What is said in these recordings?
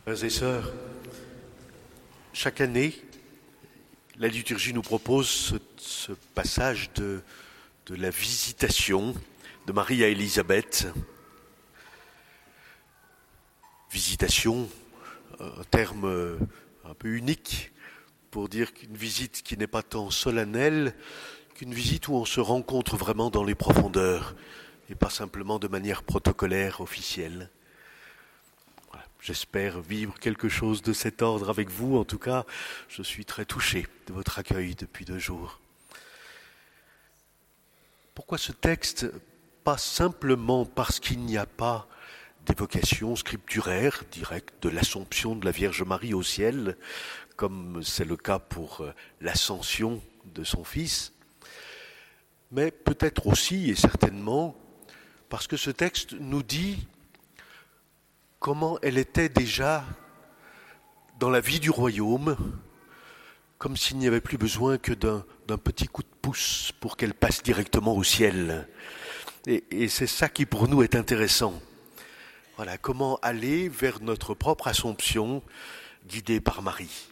Frères et sœurs, chaque année, la liturgie nous propose ce passage de la visitation de Marie à Élisabeth. Visitation, un terme un peu unique pour dire qu'une visite qui n'est pas tant solennelle qu'une visite où on se rencontre vraiment dans les profondeurs et pas simplement de manière protocolaire, officielle. J'espère vivre quelque chose de cet ordre avec vous. En tout cas, je suis très touché de votre accueil depuis 2 jours. Pourquoi ce texte? Pas simplement parce qu'il n'y a pas d'évocation scripturaire directe de l'Assomption de la Vierge Marie au ciel, comme c'est le cas pour l'ascension de son Fils, mais peut-être aussi et certainement parce que ce texte nous dit comment elle était déjà dans la vie du royaume, comme s'il n'y avait plus besoin que d'un petit coup de pouce pour qu'elle passe directement au ciel. Et c'est ça qui pour nous est intéressant. Voilà, comment aller vers notre propre Assomption, guidée par Marie.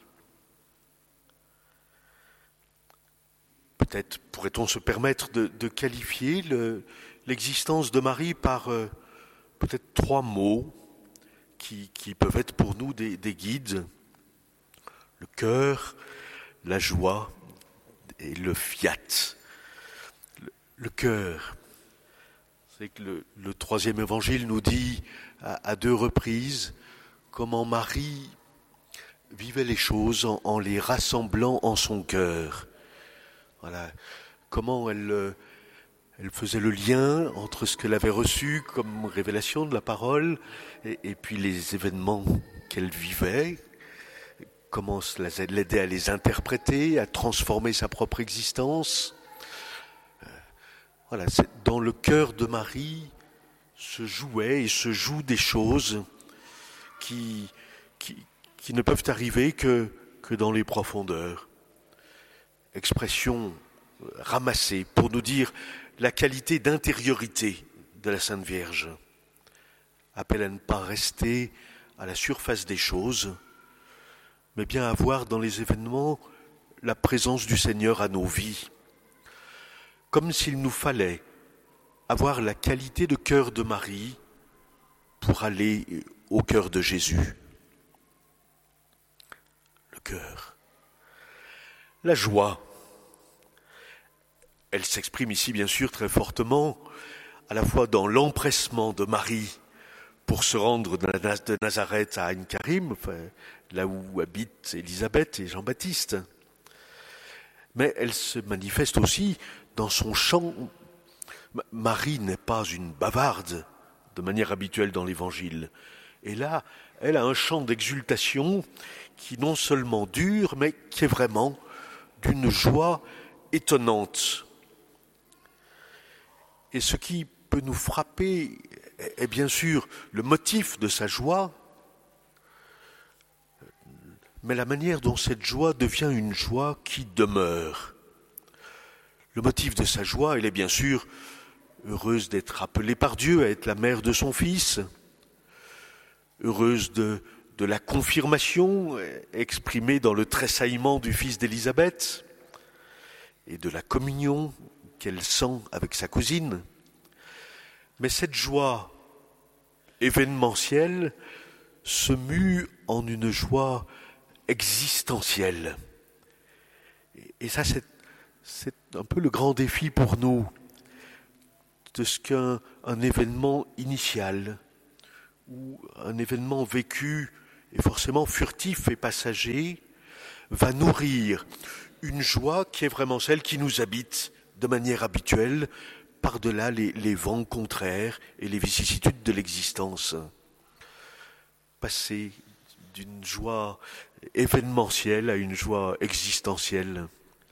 Peut-être pourrait-on se permettre de qualifier l'existence de Marie par peut-être 3 mots qui peuvent être pour nous des guides: le cœur, la joie et le fiat. Le cœur, c'est que le 3e évangile nous dit à 2 reprises comment Marie vivait les choses en les rassemblant en son cœur. Voilà, comment elle faisait le lien entre ce qu'elle avait reçu comme révélation de la parole et puis les événements qu'elle vivait, comment cela l'aidait à les interpréter, à transformer sa propre existence. Voilà, c'est dans le cœur de Marie se jouaient et se jouent des choses qui ne peuvent arriver que dans les profondeurs. Expression ramassée pour nous dire la qualité d'intériorité de la Sainte Vierge. Appelle à ne pas rester à la surface des choses, mais bien à voir dans les événements la présence du Seigneur à nos vies. Comme s'il nous fallait avoir la qualité de cœur de Marie pour aller au cœur de Jésus. Le cœur. La joie. Elle s'exprime ici bien sûr très fortement, à la fois dans l'empressement de Marie pour se rendre de Nazareth à Aïn-Karim, enfin, là où habitent Élisabeth et Jean-Baptiste. Mais elle se manifeste aussi dans son chant. Marie n'est pas une bavarde de manière habituelle dans l'Évangile. Et là, elle a un chant d'exultation qui non seulement dure, mais qui est vraiment d'une joie étonnante. Et ce qui peut nous frapper est bien sûr le motif de sa joie, mais la manière dont cette joie devient une joie qui demeure. Le motif de sa joie, elle est bien sûr heureuse d'être appelée par Dieu à être la mère de son Fils, heureuse de la confirmation exprimée dans le tressaillement du fils d'Élisabeth et de la communion qu'elle sent avec sa cousine. Mais cette joie événementielle se mue en une joie existentielle. Et ça, c'est un peu le grand défi pour nous de ce qu'un événement initial ou un événement vécu et forcément furtif et passager va nourrir une joie qui est vraiment celle qui nous habite de manière habituelle par-delà les vents contraires et les vicissitudes de l'existence. Passer d'une joie événementielle à une joie existentielle.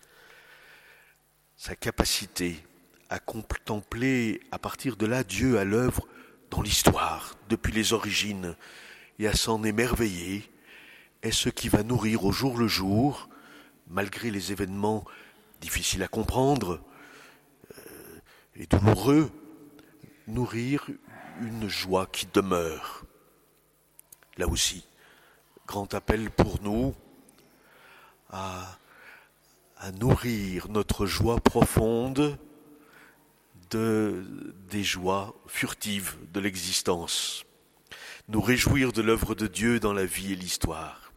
Sa capacité à contempler à partir de là Dieu à l'œuvre dans l'histoire, depuis les origines, et à s'en émerveiller, est ce qui va nourrir au jour le jour, malgré les événements difficiles à comprendre et douloureux, nourrir une joie qui demeure. Là aussi, grand appel pour nous à nourrir notre joie profonde des joies furtives de l'existence, nous réjouir de l'œuvre de Dieu dans la vie et l'histoire.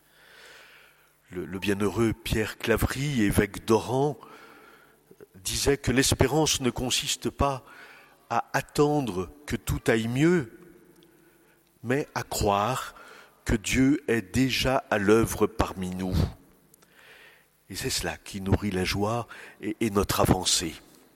Le bienheureux Pierre Claverie, évêque d'Oran, disait que l'espérance ne consiste pas à attendre que tout aille mieux, mais à croire que Dieu est déjà à l'œuvre parmi nous. Et c'est cela qui nourrit la joie et notre avancée.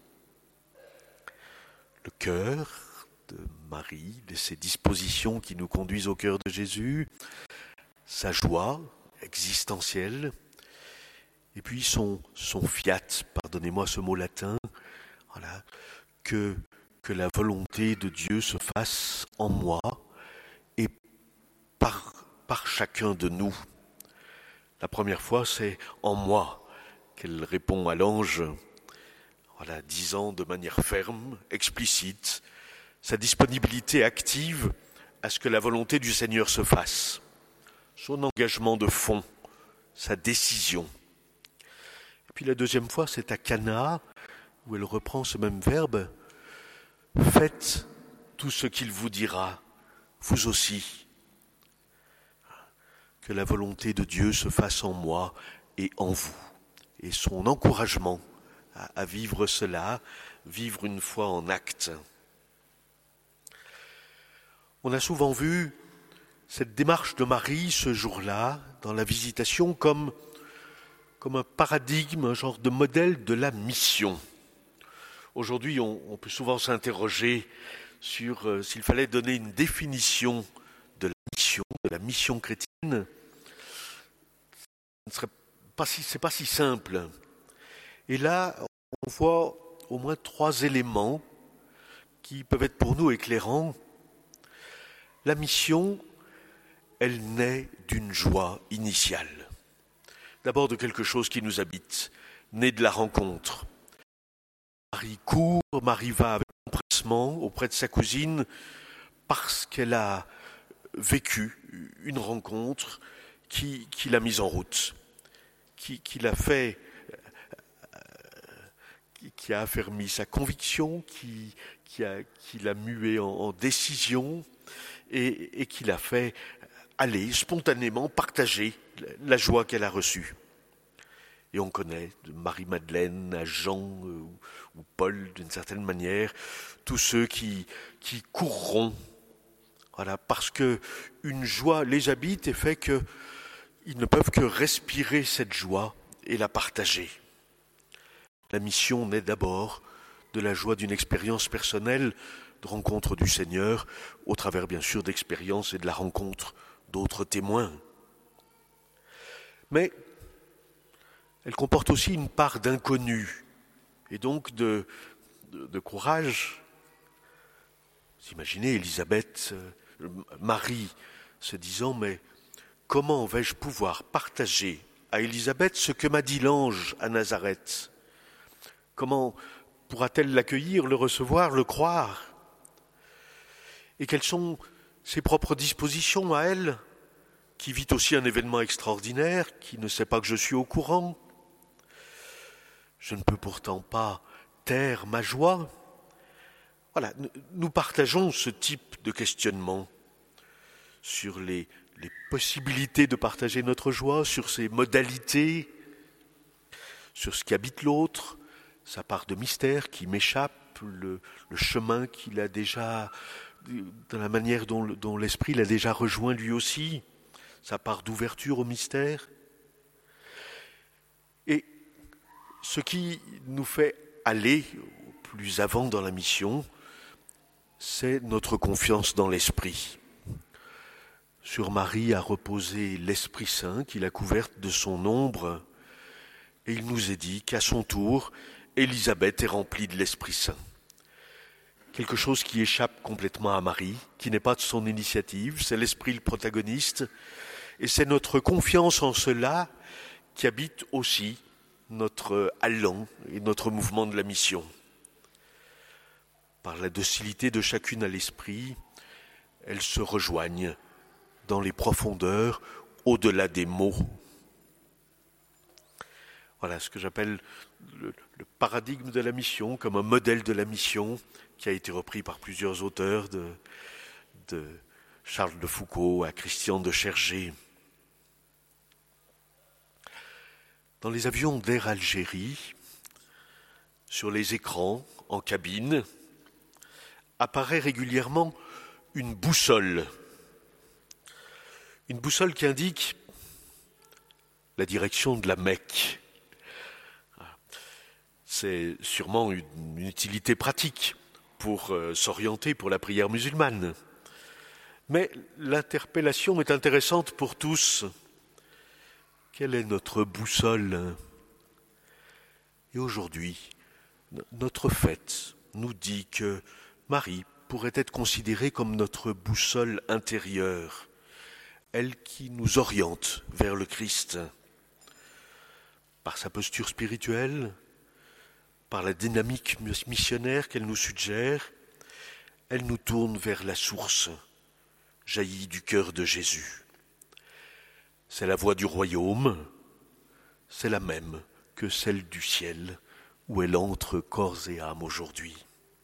Le cœur de Marie, de ses dispositions qui nous conduisent au cœur de Jésus, sa joie existentielle, et puis son fiat, pardonnez-moi ce mot latin, voilà, que la volonté de Dieu se fasse en moi et par chacun de nous. La première fois, c'est en moi qu'elle répond à l'ange, voilà, disant de manière ferme, explicite, sa disponibilité active à ce que la volonté du Seigneur se fasse, son engagement de fond, sa décision. Et puis la deuxième fois, c'est à Cana, où elle reprend ce même verbe, faites tout ce qu'il vous dira, vous aussi. Que la volonté de Dieu se fasse en moi et en vous. Et son encouragement à vivre cela, vivre une foi en acte. On a souvent vu cette démarche de Marie ce jour-là, dans la visitation, comme un paradigme, un genre de modèle de la mission. Aujourd'hui, on peut souvent s'interroger sur s'il fallait donner une définition de la mission chrétienne. C'est pas si simple. Et là, on voit au moins 3 éléments qui peuvent être pour nous éclairants. La mission, elle naît d'une joie initiale. D'abord de quelque chose qui nous habite, né de la rencontre. Marie court, Marie va avec empressement auprès de sa cousine parce qu'elle a vécu une rencontre qui l'a mise en route, qui l'a fait, qui a affermi sa conviction, qui l'a mué en décision et qui l'a fait aller spontanément partager la joie qu'elle a reçue. Et on connaît de Marie-Madeleine à Jean ou Paul, d'une certaine manière, tous ceux qui courront, voilà, parce que une joie les habite et fait qu'ils ne peuvent que respirer cette joie et la partager. La mission naît d'abord de la joie d'une expérience personnelle de rencontre du Seigneur, au travers bien sûr d'expériences et de la rencontre d'autres témoins. Mais elle comporte aussi une part d'inconnu et donc de courage. Vous imaginez Marie se disant, mais comment vais-je pouvoir partager à Élisabeth ce que m'a dit l'ange à Nazareth ? Comment pourra-t-elle l'accueillir, le recevoir, le croire ? Et quelles sont ses propres dispositions à elle, qui vit aussi un événement extraordinaire, qui ne sait pas que je suis au courant ? Je ne peux pourtant pas taire ma joie. Voilà, nous partageons ce type de questionnement sur les possibilités de partager notre joie, sur ses modalités, sur ce qui habite l'autre, sa part de mystère qui m'échappe, le chemin qu'il a déjà, dans la manière dont l'esprit l'a déjà rejoint lui aussi, sa part d'ouverture au mystère. Et ce qui nous fait aller plus avant dans la mission, c'est notre confiance dans l'Esprit. Sur Marie a reposé l'Esprit Saint qui l'a couverte de son ombre, et il nous est dit qu'à son tour, Élisabeth est remplie de l'Esprit Saint. Quelque chose qui échappe complètement à Marie, qui n'est pas de son initiative, c'est l'Esprit le protagoniste, et c'est notre confiance en cela qui habite aussi notre allant et notre mouvement de la mission. Par la docilité de chacune à l'esprit, elles se rejoignent dans les profondeurs au-delà des mots. Voilà ce que j'appelle le paradigme de la mission, comme un modèle de la mission qui a été repris par plusieurs auteurs, de Charles de Foucault à Christian de Chergé. Dans les avions d'Air Algérie, sur les écrans, en cabine, apparaît régulièrement une boussole. Une boussole qui indique la direction de la Mecque. C'est sûrement une utilité pratique pour s'orienter pour la prière musulmane. Mais l'interpellation est intéressante pour tous. Quelle est notre boussole ? Et aujourd'hui, notre fête nous dit que Marie pourrait être considérée comme notre boussole intérieure, elle qui nous oriente vers le Christ. Par sa posture spirituelle, par la dynamique missionnaire qu'elle nous suggère, elle nous tourne vers la source, jaillie du cœur de Jésus. C'est la voie du royaume, c'est la même que celle du ciel, où elle entre corps et âme aujourd'hui.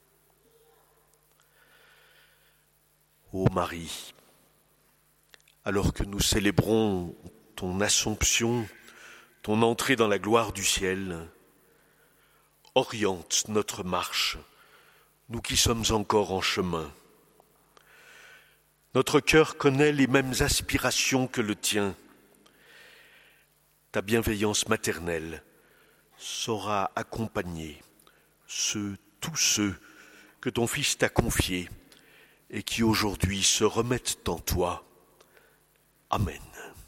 Ô Marie, alors que nous célébrons ton Assomption, ton entrée dans la gloire du ciel, oriente notre marche, nous qui sommes encore en chemin. Notre cœur connaît les mêmes aspirations que le tien. Ta bienveillance maternelle saura accompagner tous ceux que ton Fils t'a confiés et qui aujourd'hui se remettent en toi. Amen.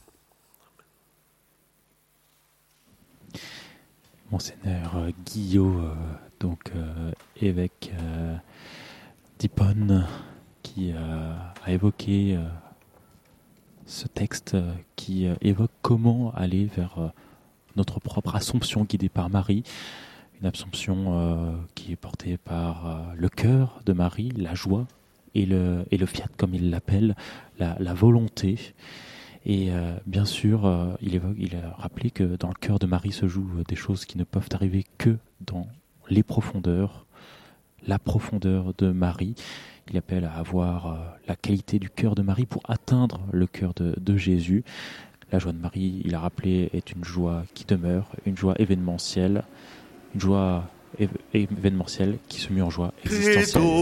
Monseigneur Guillot, évêque d'Hippone, qui a évoqué ce texte qui évoque comment aller vers notre propre Assomption guidée par Marie, une Assomption qui est portée par le cœur de Marie, la joie et le fiat, comme il l'appelle, la volonté. Et bien sûr, il a rappelé que dans le cœur de Marie se jouent des choses qui ne peuvent arriver que dans les profondeurs, la profondeur de Marie. Il appelle à avoir la qualité du cœur de Marie pour atteindre le cœur de Jésus. La joie de Marie, il a rappelé, est une joie qui demeure, une joie événementielle, qui se mue en joie existentielle.